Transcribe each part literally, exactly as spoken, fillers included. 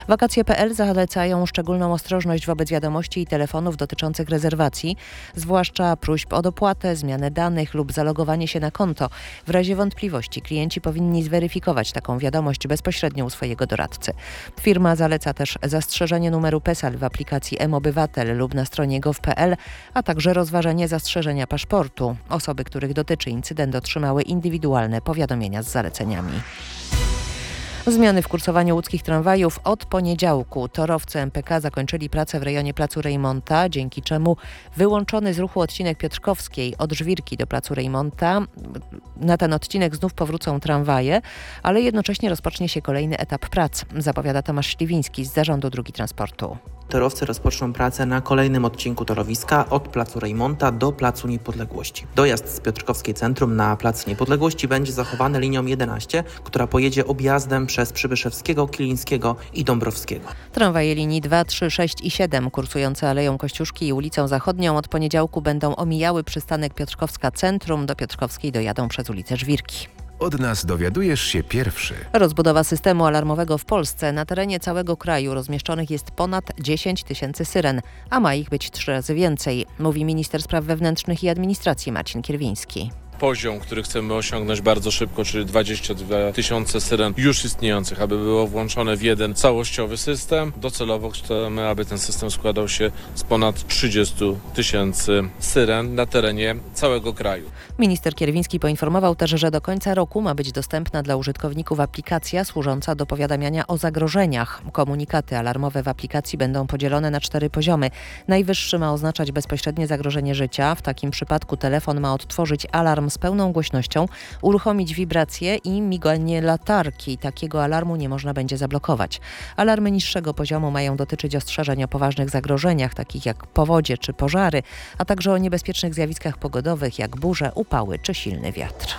Wakacje kropka pe el zalecają szczególną ostrożność wobec wiadomości i telefonów dotyczących rezerwacji, zwłaszcza próśb o dopłatę, zmianę danych lub zalogowanie się na konto. W razie wątpliwości klienci powinni zweryfikować taką wiadomość bezpośrednio u swojego doradcy. Firma zaleca też zastrzeżenie numeru PESEL w aplikacji mObywatel lub na stronie gov kropka pe el, a także rozważenie zastrzeżenia paszportu. Osoby, których dotyczy incydent, otrzymały indywidualne powiadomienia z zaleceniami. Zmiany w kursowaniu łódzkich tramwajów od poniedziałku. Torowcy em pe ka zakończyli pracę w rejonie placu Rejmonta, dzięki czemu wyłączony z ruchu odcinek Piotrkowskiej od Żwirki do placu Rejmonta. Na ten odcinek znów powrócą tramwaje, ale jednocześnie rozpocznie się kolejny etap prac, zapowiada Tomasz Śliwiński z Zarządu Dróg Transportu. Torowcy rozpoczną pracę na kolejnym odcinku torowiska od placu Rejmonta do placu Niepodległości. Dojazd z Piotrkowskiej Centrum na plac Niepodległości będzie zachowany linią jedenaście, która pojedzie objazdem przez Przybyszewskiego, Kilińskiego i Dąbrowskiego. Tramwaje linii dwa, trzy, sześć i siedem kursujące Aleją Kościuszki i ulicą Zachodnią od poniedziałku będą omijały przystanek Piotrkowska Centrum. Do Piotrkowskiej dojadą przez ulicę Żwirki. Od nas dowiadujesz się pierwszy. Rozbudowa systemu alarmowego w Polsce. Na terenie całego kraju rozmieszczonych jest ponad dziesięć tysięcy syren, a ma ich być trzy razy więcej, mówi minister spraw wewnętrznych i administracji Marcin Kierwiński. Poziom, który chcemy osiągnąć bardzo szybko, czyli dwadzieścia dwa tysiące syren już istniejących, aby było włączone w jeden całościowy system. Docelowo chcemy, aby ten system składał się z ponad trzydziestu tysięcy syren na terenie całego kraju. Minister Kierwiński poinformował też, że do końca roku ma być dostępna dla użytkowników aplikacja służąca do powiadamiania o zagrożeniach. Komunikaty alarmowe w aplikacji będą podzielone na cztery poziomy. Najwyższy ma oznaczać bezpośrednie zagrożenie życia. W takim przypadku telefon ma odtworzyć alarm z pełną głośnością, uruchomić wibrację i miganie latarki. Takiego alarmu nie można będzie zablokować. Alarmy niższego poziomu mają dotyczyć ostrzeżeń o poważnych zagrożeniach, takich jak powodzie czy pożary, a także o niebezpiecznych zjawiskach pogodowych, jak burze, upały czy silny wiatr.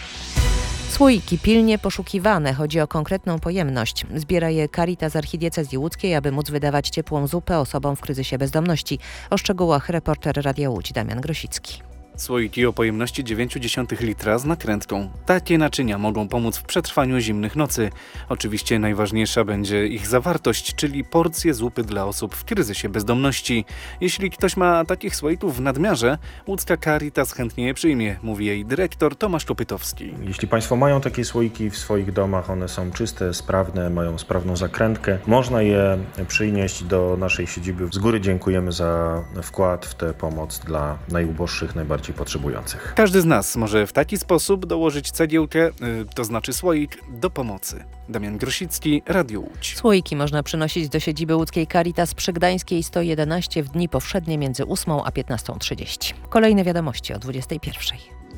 Słoiki pilnie poszukiwane. Chodzi o konkretną pojemność. Zbiera je Caritas Archidiecezji Łódzkiej, aby móc wydawać ciepłą zupę osobom w kryzysie bezdomności. O szczegółach reporter Radia Łódź Damian Grosicki. Słoiki o pojemności dziewięć dziesiątych litra z nakrętką. Takie naczynia mogą pomóc w przetrwaniu zimnych nocy. Oczywiście najważniejsza będzie ich zawartość, czyli porcje zupy dla osób w kryzysie bezdomności. Jeśli ktoś ma takich słoików w nadmiarze, łódzka Caritas chętnie je przyjmie, mówi jej dyrektor Tomasz Kopytowski. Jeśli Państwo mają takie słoiki w swoich domach, one są czyste, sprawne, mają sprawną zakrętkę, można je przynieść do naszej siedziby. Z góry dziękujemy za wkład w tę pomoc dla najuboższych, najbardziej potrzebujących. Każdy z nas może w taki sposób dołożyć cegiełkę, yy, to znaczy słoik, do pomocy. Damian Grosicki, Radio Łódź. Słoiki można przynosić do siedziby łódzkiej Caritas przy Gdańskiej sto jedenaście w dni powszednie między ósmą a piętnastą trzydzieści. Kolejne wiadomości o dwudziestej pierwszej.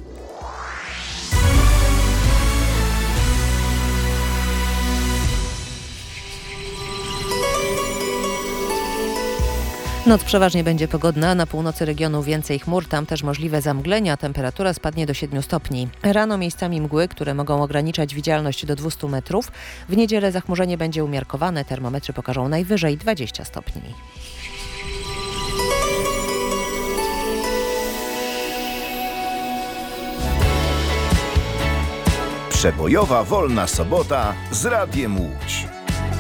Noc przeważnie będzie pogodna, na północy regionu więcej chmur, tam też możliwe zamglenia, temperatura spadnie do siedmiu stopni. Rano miejscami mgły, które mogą ograniczać widzialność do dwustu metrów. W niedzielę zachmurzenie będzie umiarkowane, termometry pokażą najwyżej dwadzieścia stopni. Przebojowa wolna sobota z Radiem Łódź.